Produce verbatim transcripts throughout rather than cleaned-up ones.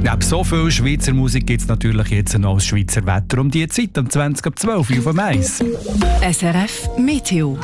Neben so viel Schweizer Musik gibt es natürlich jetzt noch das Schweizer Wetter um diese Zeit, um zwanzig ab zwölf Uhr auf dem Eis. S R F Meteo.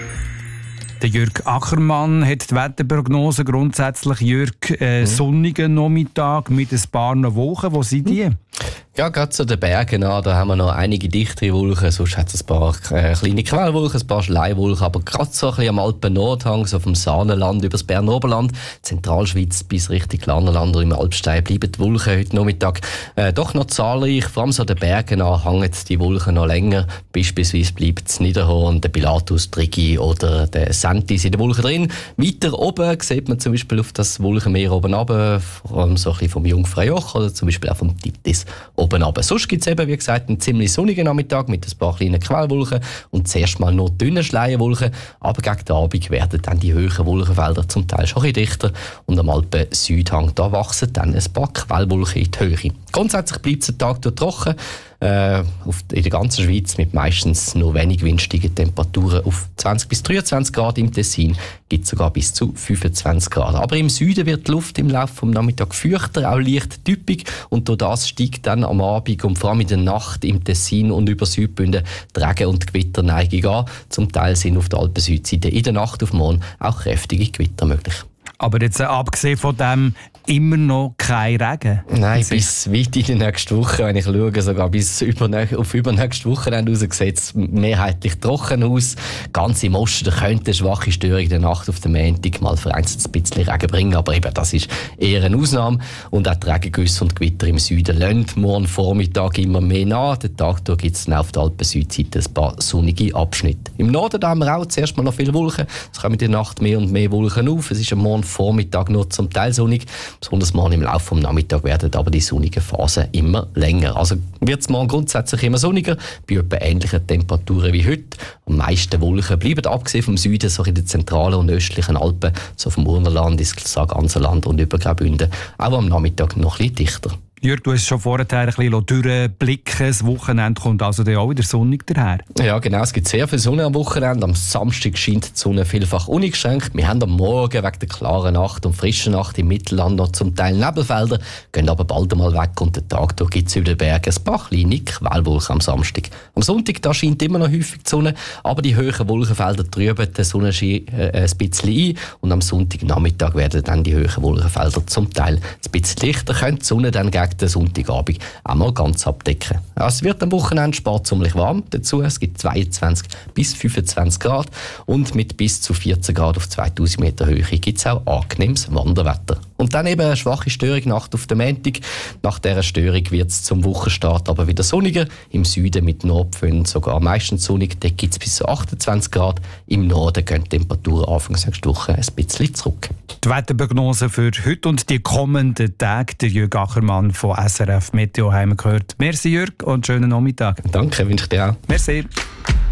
Der Jürg Ackermann hat die Wetterprognose grundsätzlich. Jürg, äh, sonnigen Nachmittag mit ein paar Wolken. Wo sind die? Ja, gerade zu den Bergen an, da haben wir noch einige dichtere Wolken, sonst hat es ein paar äh, kleine Quellwolken, ein paar Schleiwolken, aber gerade so ein bisschen am Alpen-Nordhang, so vom Saanenland über das Berner Oberland, Zentralschweiz bis Richtung Lannerland und im Alpstein bleiben die Wolken heute Nachmittag äh, doch noch zahlreich, vor allem so den Bergen an hängen die Wolken noch länger, beispielsweise bleibt das Niederhorn, der Pilatus, die Rigi oder der Sentis in den Wolken drin. Weiter oben sieht man zum Beispiel auf das Wolkenmeer oben runter, vor allem so ein bisschen vom Jungfraujoch oder zum Beispiel auch vom Titis oben runter. Sonst gibt es eben, wie gesagt, einen ziemlich sonnigen Nachmittag mit ein paar kleinen Quellwolken und zuerst mal nur dünne Schleierwolken, aber gegen den Abend werden dann die höheren Wolkenfelder zum Teil schon ein bisschen dichter und am Alpen-Südhang da wachsen dann ein paar Quellwolken in die Höhe. Grundsätzlich bleibt es den Tag durch trocken, äh, auf, in der ganzen Schweiz mit meistens nur wenig windstigen Temperaturen auf zwanzig bis dreiundzwanzig Grad. Im Tessin gibt es sogar bis zu fünfundzwanzig Grad. Aber im Süden wird die Luft im Laufe des Nachmittags feuchter, auch leicht typisch und durch das steigt dann am Abend und vor allem in der Nacht im Tessin und über Südbünden die Regen- und Gewitterneigung an. Zum Teil sind auf der Alpen-Südseite in der Nacht auf morgen auch kräftige Gewitter möglich. Aber jetzt äh, abgesehen von dem immer noch kein Regen? Nein, bis weit in die nächste Woche, wenn ich schaue, sogar bis über, auf übernächste Wochenende raus, sieht es mehrheitlich trocken aus. Ganz im Osten könnte eine schwache Störung in der Nacht auf den Montag mal vereinzelt ein bisschen Regen bringen, aber eben, das ist eher eine Ausnahme. Und auch die Regengüsse und Gewitter im Süden lassen morgen Vormittag immer mehr nach. Den Tag gibt es auf der Alpen-Südseite ein paar sonnige Abschnitte. Im Norden haben wir auch zuerst mal noch viele Wolken. Es kommen in der Nacht mehr und mehr Wolken auf. Es ist am Morgen Vormittag nur zum Teil sonnig. Besonders morgen im Laufe des Nachmittags werden aber die sonnigen Phasen immer länger. Also wird es morgen grundsätzlich immer sonniger, bei etwa ähnlichen Temperaturen wie heute. Am meisten Wolken bleiben abgesehen vom Süden, so in den zentralen und östlichen Alpen, so vom Urnerland, ins Sarganserland und über Graubünden, auch am Nachmittag noch ein bisschen dichter. Jürg, du hast schon vorher ein bisschen durchblicken. Das Wochenende kommt also dann auch wieder sonnig daher. Ja, genau. Es gibt sehr viel Sonne am Wochenende. Am Samstag scheint die Sonne vielfach uneingeschränkt. Wir haben am Morgen wegen der klaren Nacht und frischen Nacht im Mittelland noch zum Teil Nebelfelder, gehen aber bald einmal weg und den Tag durch gibt es über den Bergen ein paar kleine Quellwolken am Samstag. Am Sonntag da scheint immer noch häufig die Sonne, aber die höheren Wolkenfelder trüben den Sonnenschein äh, ein bisschen ein und am Sonntagnachmittag werden dann die höheren Wolkenfelder zum Teil ein bisschen lichter, könnte die Sonne dann gegen den Sonntagabend auch mal ganz abdecken. Ja, es wird am Wochenende sparzumlich warm dazu. Es gibt zweiundzwanzig bis fünfundzwanzig Grad und mit bis zu vierzehn Grad auf zweitausend Meter Höhe gibt es auch angenehmes Wanderwetter. Und dann eben eine schwache Störung Nacht auf den Montag. Nach dieser Störung wird es zum Wochenstart aber wieder sonniger. Im Süden mit Nordpföhn sogar meistens sonnig. Dort gibt es bis zu achtundzwanzig Grad. Im Norden gehen die Temperaturen Anfang nächster Woche ein bisschen zurück. Die Wetterprognose für heute und die kommenden Tage, der Jürg Ackermann von S R F Meteo haben wir gehört. Merci Jürg und schönen Nachmittag. Danke, wünsche ich dir auch. Merci.